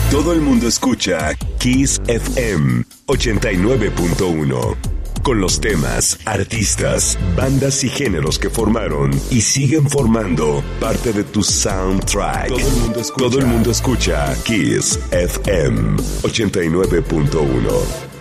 Todo el mundo escucha Kiss FM 89.1. Con los temas, artistas, bandas y géneros que formaron y siguen formando parte de tu soundtrack. Todo el mundo escucha Kiss FM 89.1.